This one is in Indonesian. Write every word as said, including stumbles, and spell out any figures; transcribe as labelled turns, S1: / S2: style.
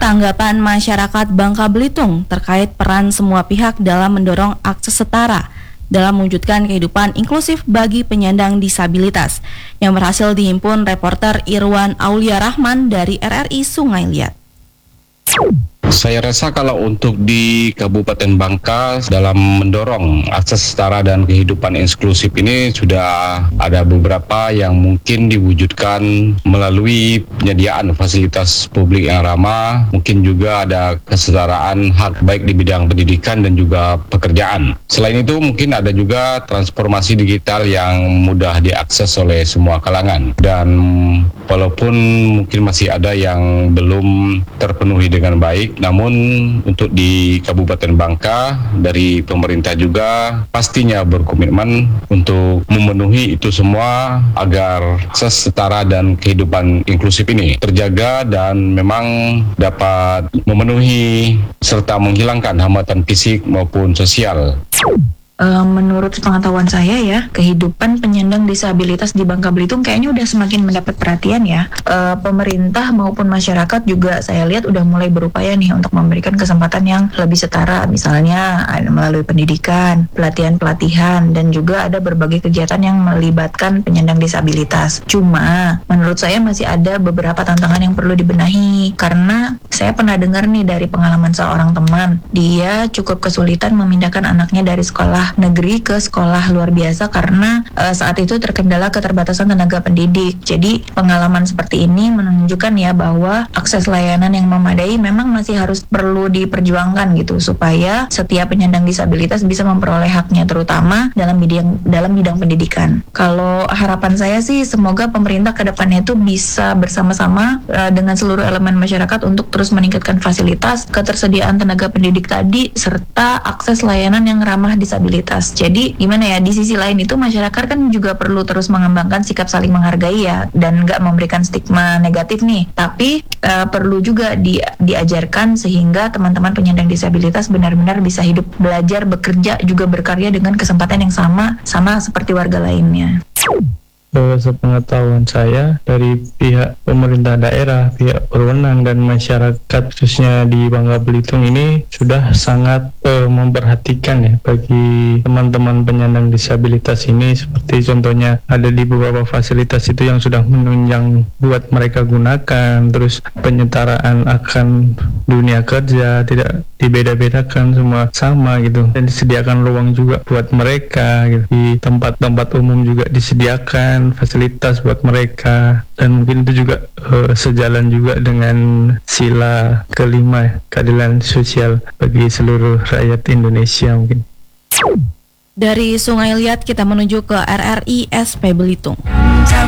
S1: tanggapan masyarakat Bangka Belitung terkait peran semua pihak dalam mendorong akses setara dalam mewujudkan kehidupan inklusif bagi penyandang disabilitas yang berhasil dihimpun reporter Irwan Aulia Rahman dari R R I Sungai Liat.
S2: Saya rasa kalau untuk di Kabupaten Bangka dalam mendorong akses setara dan kehidupan inklusif ini sudah ada beberapa yang mungkin diwujudkan melalui penyediaan fasilitas publik yang ramah, mungkin juga ada kesetaraan hak baik di bidang pendidikan dan juga pekerjaan. Selain itu mungkin ada juga transformasi digital yang mudah diakses oleh semua kalangan, dan walaupun mungkin masih ada yang belum terpenuhi dengan baik, namun untuk di Kabupaten Bangka dari pemerintah juga pastinya berkomitmen untuk memenuhi itu semua agar akses setara dan kehidupan inklusif ini terjaga dan memang dapat memenuhi serta menghilangkan hambatan fisik maupun sosial.
S3: Uh, menurut pengetahuan saya ya, kehidupan penyandang disabilitas di Bangka Belitung kayaknya udah semakin mendapat perhatian ya. Uh, pemerintah maupun masyarakat juga saya lihat udah mulai berupaya nih untuk memberikan kesempatan yang lebih setara, misalnya melalui pendidikan, pelatihan-pelatihan, dan juga ada berbagai kegiatan yang melibatkan penyandang disabilitas. Cuma menurut saya masih ada beberapa tantangan yang perlu dibenahi, karena saya pernah dengar nih dari pengalaman seorang teman, dia cukup kesulitan memindahkan anaknya dari sekolah negeri ke sekolah luar biasa karena uh, saat itu terkendala keterbatasan tenaga pendidik. Jadi pengalaman seperti ini menunjukkan ya bahwa akses layanan yang memadai memang masih harus perlu diperjuangkan gitu, supaya setiap penyandang disabilitas bisa memperoleh haknya, terutama dalam bidang dalam bidang pendidikan. Kalau harapan saya sih semoga pemerintah ke depannya itu bisa bersama-sama uh, dengan seluruh elemen masyarakat untuk terus meningkatkan fasilitas, ketersediaan tenaga pendidik tadi, serta akses layanan yang ramah disabilitas. Jadi gimana ya, di sisi lain itu masyarakat kan juga perlu terus mengembangkan sikap saling menghargai ya, dan nggak memberikan stigma negatif nih, tapi uh, perlu juga di, diajarkan sehingga teman-teman penyandang disabilitas benar-benar bisa hidup, belajar, bekerja, juga berkarya dengan kesempatan yang sama sama seperti warga lainnya.
S4: Sepengetahuan saya dari pihak pemerintah daerah, pihak berwenang dan masyarakat khususnya di Bangka Belitung ini sudah sangat uh, memperhatikan ya bagi teman-teman penyandang disabilitas ini, seperti contohnya ada di beberapa fasilitas itu yang sudah menunjang buat mereka gunakan, terus penyetaraan akan dunia kerja tidak dibeda-bedakan, semua sama gitu, dan disediakan ruang juga buat mereka gitu. Di tempat-tempat umum juga disediakan fasilitas buat mereka, dan mungkin itu juga uh, sejalan juga dengan sila kelima, keadilan sosial bagi seluruh rakyat Indonesia mungkin.
S1: Dari Sungai Liat kita menuju ke R R I S P Belitung.